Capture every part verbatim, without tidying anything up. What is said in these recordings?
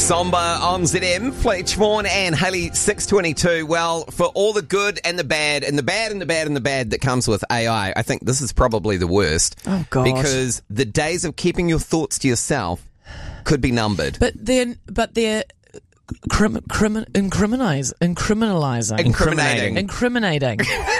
Somber on Z M, Fletch Vaughan and Haley six twenty-two. Well, for all the good and the bad, and the bad and the bad and the bad that comes with A I, I think this is probably the worst. Oh, God. Because the days of keeping your thoughts to yourself could be numbered. But then, but they're crim, crim, incriminise, incriminalising. Incriminating. Incriminating.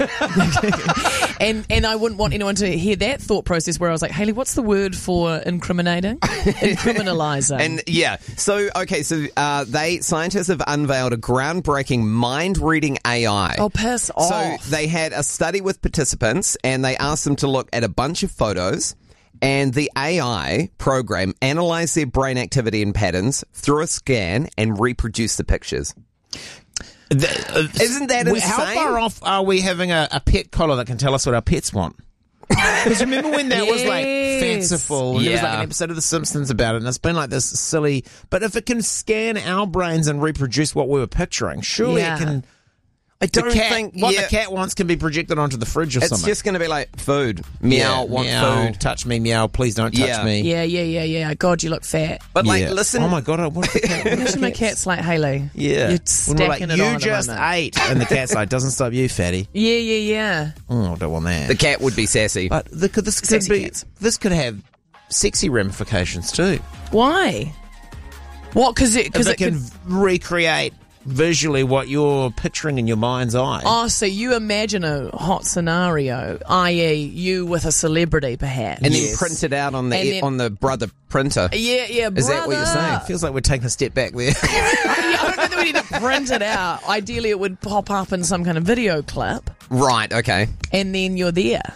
and and I wouldn't want anyone to hear that thought process where I was like, Haley, what's the word for incriminating? Incriminalising. And yeah, so, okay, so uh, they, scientists have unveiled a groundbreaking mind-reading A I. Oh, piss off. So they had a study with participants and they asked them to look at a bunch of photos. And the A I program analysed their brain activity and patterns through a scan and reproduced the pictures. The, uh, Isn't that insane? How far off are we having a, a pet collar that can tell us what our pets want? Because remember when that was like Yes. fanciful? And There was like an Yeah. episode of The Simpsons about it, and it's been like this silly. But if it can scan our brains and reproduce what we were picturing, surely Yeah. it can. I The don't cat, think what yeah, the cat wants can be projected onto the fridge or it's something. just going to be like food. Meow, Yeah, want meow, food. touch me, meow. Please don't touch Yeah. me. yeah, yeah, yeah, yeah. God, you look fat. But like, Yeah. listen. Oh my god! I want the cat. Imagine my cat's like, Haley. Yeah. You're When we're like, stacking it you on at the just moment. ate, and the cat's like, doesn't stop you, fatty. Yeah, yeah, yeah. Oh, I don't want that. The cat would be sassy. But the, could, this could Sexy be. cats. This could have sexy ramifications too. Why? What? Because it, Because cause it it can could, recreate visually what you're picturing in your mind's eye. Oh, so you imagine a hot scenario, that is, you with a celebrity, perhaps, and Yes. then print it out on the And then- on the brother printer. Yeah, yeah. Is that what you're brother. saying? It feels like we're taking a step back there. Yeah, I don't know that we need to print it out. Ideally, it would pop up in some kind of video clip, Right, okay. and then you're there.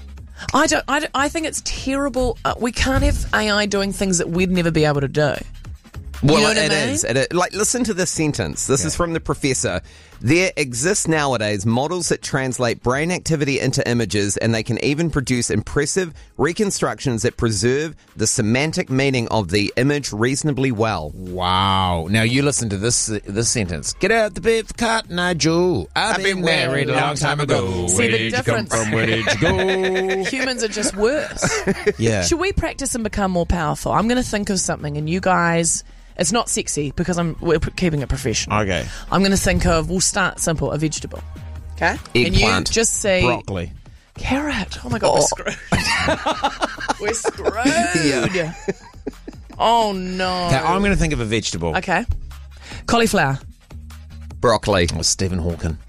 I don't. I, don't, I think it's terrible. Uh, we can't have A I doing things that we'd never be able to do. Well, know what I it mean? is. It is. Like, listen to this sentence. This is from the professor. There exist nowadays models that translate brain activity into images, and they can even produce impressive reconstructions that preserve the semantic meaning of the image reasonably well. Wow. Now you listen to this this sentence. Get out the beef cut, Nigel. I've, I've been, been married a long time ago. See, Where the did difference- you come from? Where did you go? Humans are just worse. Yeah. Should we practice and become more powerful? I'm going to think of something, and you guys. It's not sexy because I'm we're keeping it professional. Okay. I'm going to think of. We'll start simple. A vegetable. Okay. And you Eggplant. just say Broccoli. carrot. Oh my god, we're screwed. We're screwed. Yeah. Oh no. Okay, I'm going to think of a vegetable. Okay. Cauliflower. Broccoli. Oh, Stephen Hawking.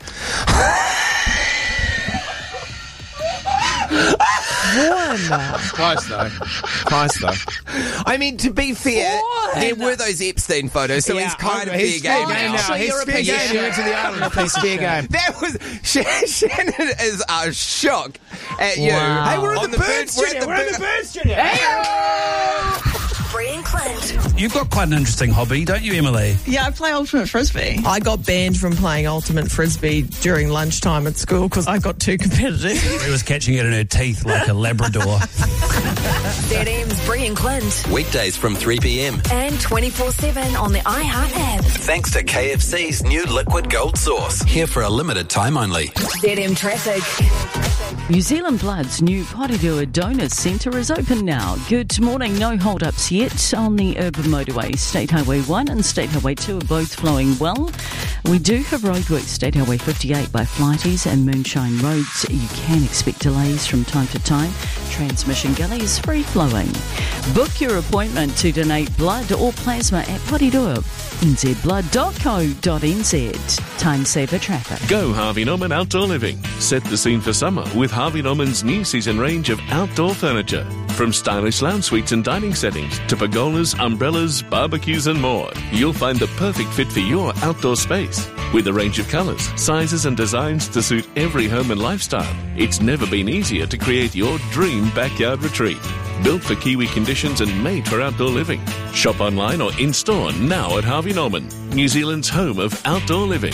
One. Close though. Close though. I mean, to be fair, What? there were those Epstein photos, so he's kind of fair he's game Oh, now. actually, you're a fair piece of game. shit. He went to the island. He's fair game. That was Sh- Shannon is a shock at you. Wow. Hey, we're at On the bird- bird we're at studio. the We're at bird- the bird studio. Brie and Clint. You've got quite an interesting hobby, don't you, Emily? Yeah, I play ultimate frisbee. I got banned from playing ultimate frisbee during lunchtime at school because I got too competitive. She was catching it in her teeth like a Labrador. Z M's Brie and Clint. Weekdays from three p.m. And twenty-four seven on the iHeart app. Thanks to K F C's new liquid gold sauce. Here for a limited time only. Z M traffic. New Zealand Blood's new Porirua Donor Centre is open now. Good morning, no hold-ups yet on the urban motorway. State Highway one and State Highway two are both flowing well. We do have roadwork State Highway fifty-eight by Flighties and Moonshine Roads. You can expect delays from time to time. Transmission Gully is free-flowing. Book your appointment to donate blood or plasma at Porirua. n z blood dot co dot n z. Time saver traffic. Go Harvey Norman Outdoor Living. Set the scene for summer with Harvey Norman's new season range of outdoor furniture. From stylish lounge suites and dining settings to pergolas, umbrellas, barbecues and more. You'll find the perfect fit for your outdoor space. With a range of colours, sizes and designs to suit every home and lifestyle, it's never been easier to create your dream backyard retreat. Built for Kiwi conditions and made for outdoor living. Shop online or in-store now at Harvey Norman, New Zealand's home of outdoor living.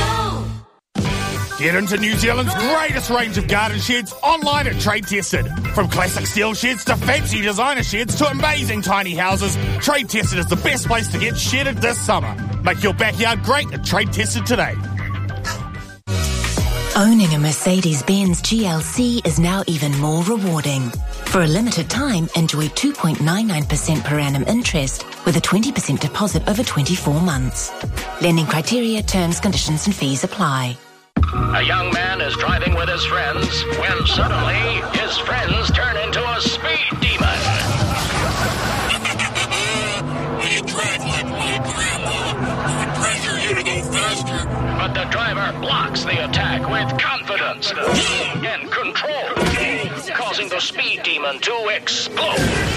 Get into New Zealand's greatest range of garden sheds online at Trade Tested. From classic steel sheds to fancy designer sheds to amazing tiny houses, Trade Tested is the best place to get shedded this summer. Make your backyard great at Trade Tested today. Owning a Mercedes-Benz G L C is now even more rewarding. For a limited time, enjoy two point nine nine percent per annum interest with a twenty percent deposit over twenty-four months. Lending criteria, terms, conditions and fees apply. A young man is driving with his friends when suddenly his friends turn into a speed demon. When you drive like my grandma, I pressure you to go faster. But the driver blocks the attack with confidence and control, causing the speed demon to explode.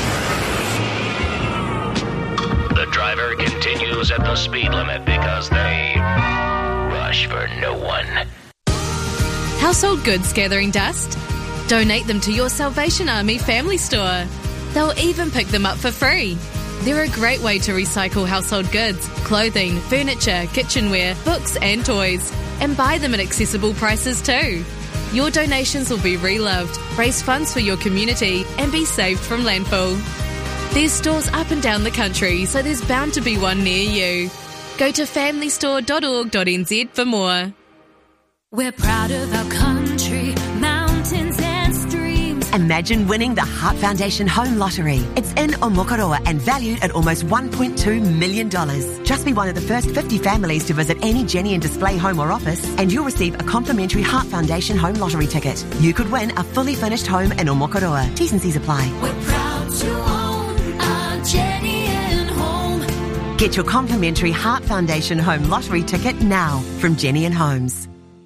The driver continues at the speed limit because they rush for no one. Household goods gathering dust? Donate them to your Salvation Army family store. They'll even pick them up for free. They're a great way to recycle household goods, clothing, furniture, kitchenware, books and toys, and buy them at accessible prices too. Your donations will be reloved, raise funds for your community, and be saved from landfill. There's stores up and down the country, so there's bound to be one near you. Go to family store dot org dot n z for more. We're proud of our country, mountains and streams. Imagine winning the Heart Foundation Home Lottery. It's in Omokoroa and valued at almost one point two million dollars. Just be one of the first fifty families to visit any Jenny and Display home or office and you'll receive a complimentary Heart Foundation Home Lottery ticket. You could win a fully furnished home in Omokoroa. T's and C's apply. We're proud to own our Jenny and Home. Get your complimentary Heart Foundation Home Lottery ticket now from Jenny and Homes.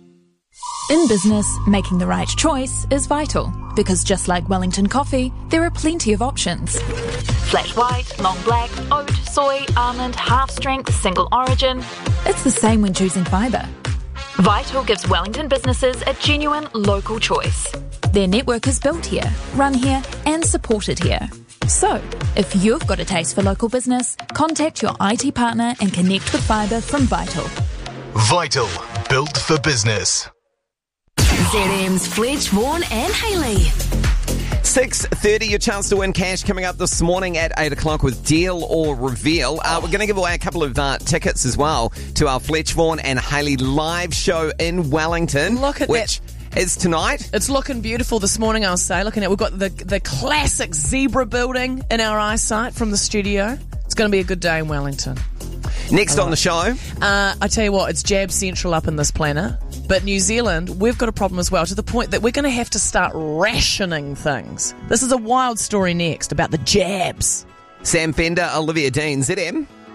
In business, making the right choice is vital because just like Wellington coffee, there are plenty of options. Flat white, long black, oat, soy, almond, half strength, single origin. It's the same when choosing fibre. Vital gives Wellington businesses a genuine local choice. Their network is built here, run here and supported here. So, if you've got a taste for local business, contact your I T partner and connect with fibre from Vital. Vital, built for business. Z M's Fletch, Vaughan and Hayley. six thirty, your chance to win cash coming up this morning at eight o'clock with Deal or Reveal. Uh, we're going to give away a couple of uh, tickets as well to our Fletch, Vaughan and Hayley live show in Wellington. Look at which that. is tonight. It's looking beautiful this morning, I'll say. Looking at, we've got the, the classic zebra building in our eyesight from the studio. It's going to be a good day in Wellington. Next on the show. Uh, I tell you what, it's jab central up in this planet. But New Zealand, we've got a problem as well, to the point that we're going to have to start rationing things. This is a wild story next about the jabs. Sam Fender, Olivia Dean, Z M.